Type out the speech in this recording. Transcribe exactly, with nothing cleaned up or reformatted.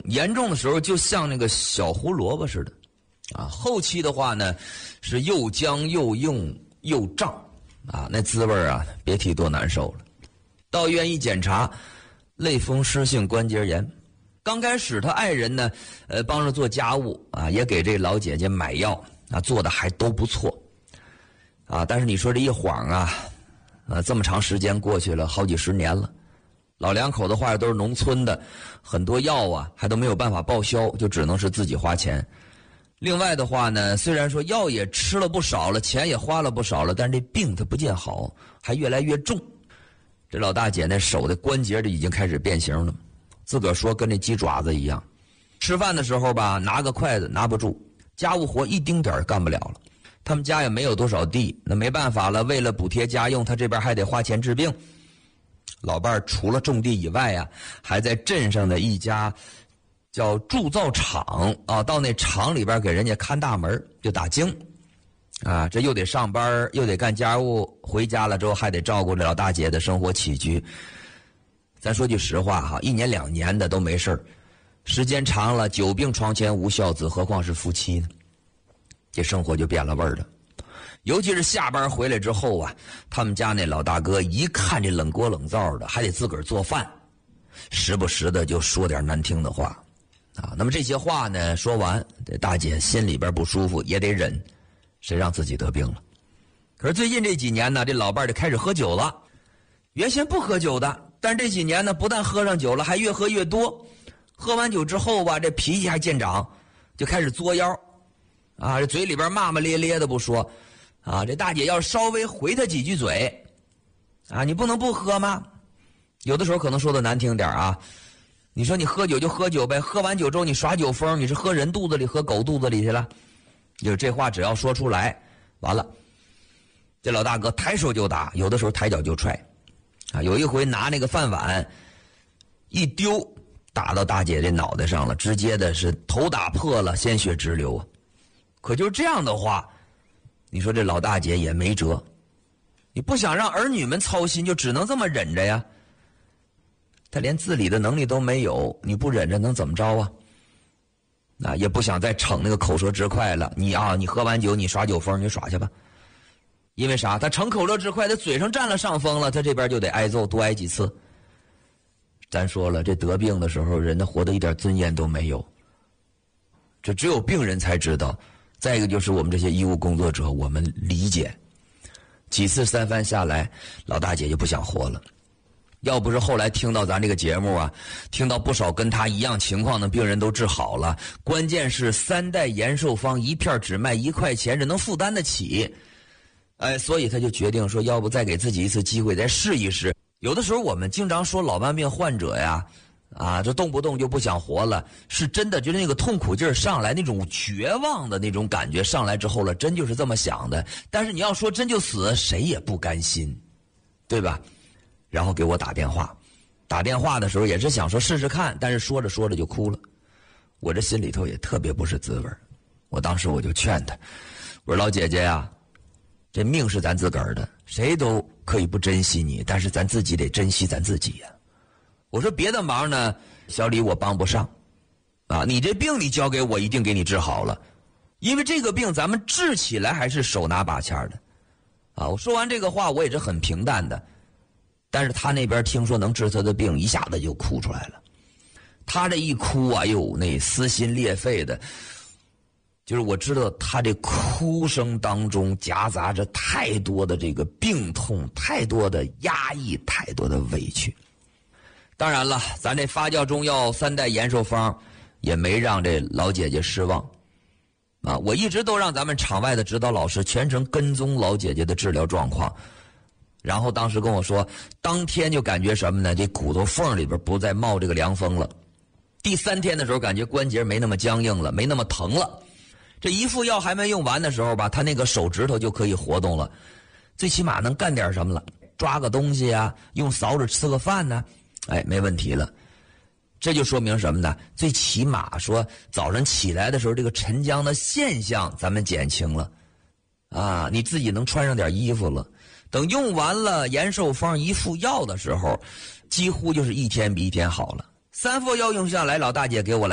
严重的时候就像那个小胡萝卜似的，啊，后期的话呢是又僵又硬又胀，啊，那滋味啊别提多难受了。到医院一检查，类风湿性关节炎。刚开始他爱人呢，呃，帮着做家务啊，也给这老姐姐买药啊，做的还都不错，啊，但是你说这一晃啊，啊，这么长时间过去了，好几十年了，老两口的话都是农村的，很多药啊还都没有办法报销，就只能是自己花钱。另外的话呢，虽然说药也吃了不少了，钱也花了不少了，但是这病它不见好，还越来越重。这老大姐那手的关节就已经开始变形了。自个儿说跟那鸡爪子一样，吃饭的时候吧，拿个筷子拿不住，家务活一丁点儿干不了了。他们家也没有多少地，那没办法了，为了补贴家用，他这边还得花钱治病。老伴儿除了种地以外啊，还在镇上的一家叫铸造厂啊，到那厂里边给人家看大门，就打更啊，这又得上班又得干家务，回家了之后还得照顾着老大姐的生活起居。咱说句实话哈，一年两年的都没事儿，时间长了，久病床前无孝子，何况是夫妻呢？这生活就变了味儿了。尤其是下班回来之后啊，他们家那老大哥一看这冷锅冷灶的，还得自个儿做饭，时不时的就说点难听的话啊。那么这些话呢说完，这大姐心里边不舒服也得忍，谁让自己得病了。可是最近这几年呢，这老伴儿就开始喝酒了，原先不喝酒的，但是这几年呢，不但喝上酒了，还越喝越多。喝完酒之后吧，这脾气还见长，就开始作妖，啊，这嘴里边骂骂咧咧的不说，啊，这大姐要是稍微回他几句嘴，啊，你不能不喝吗？有的时候可能说的难听点啊，你说你喝酒就喝酒呗，喝完酒之后你耍酒疯，你是喝人肚子里喝狗肚子里去了？就这话只要说出来，完了，这老大哥抬手就打，有的时候抬脚就踹。啊，有一回拿那个饭碗一丢，打到大姐这脑袋上了，直接的是头打破了，鲜血直流啊！可就是这样的话，你说这老大姐也没辙，你不想让儿女们操心，就只能这么忍着呀。她连自理的能力都没有，你不忍着能怎么着啊？啊，也不想再逞那个口舌之快了。你啊，你喝完酒你耍酒疯，你耍去吧。因为啥？他逞口舌之快，他嘴上占了上风了，他这边就得挨揍，多挨几次。咱说了，这得病的时候，人的活得一点尊严都没有，这只有病人才知道。再一个就是我们这些医务工作者，我们理解。几次三番下来，老大姐就不想活了。要不是后来听到咱这个节目啊，听到不少跟他一样情况的病人都治好了，关键是三代延寿方一片只卖一块钱，这能负担得起。哎，所以他就决定说，要不再给自己一次机会，再试一试。有的时候我们经常说老慢病患者呀，啊，这动不动就不想活了，是真的，就是那个痛苦劲儿上来，那种绝望的那种感觉上来之后了，真就是这么想的。但是你要说真就死，谁也不甘心，对吧？然后给我打电话，打电话的时候也是想说试试看，但是说着说着就哭了。我这心里头也特别不是滋味。我当时我就劝他，我说老姐姐呀，这命是咱自个儿的，谁都可以不珍惜你，但是咱自己得珍惜咱自己呀。我说别的忙呢，小李我帮不上，啊，你这病你交给我，一定给你治好了，因为这个病咱们治起来还是手拿把掐的，啊，我说完这个话我也是很平淡的，但是他那边听说能治他的病，一下子就哭出来了。他这一哭啊，哟，那撕心裂肺的。就是我知道他这哭声当中夹杂着太多的这个病痛，太多的压抑，太多的委屈。当然了，咱这发酵中药三代延寿方也没让这老姐姐失望啊！我一直都让咱们场外的指导老师全程跟踪老姐姐的治疗状况，然后当时跟我说，当天就感觉什么呢？这骨头缝里边不再冒这个凉风了。第三天的时候，感觉关节没那么僵硬了，没那么疼了。这一副药还没用完的时候吧，他那个手指头就可以活动了，最起码能干点什么了，抓个东西啊，用勺子吃个饭呢，哎，没问题了。这就说明什么呢？最起码说早上起来的时候，这个沉僵的现象咱们减轻了，啊，你自己能穿上点衣服了。等用完了延寿方一副药的时候，几乎就是一天比一天好了。三副药用下来，老大姐给我来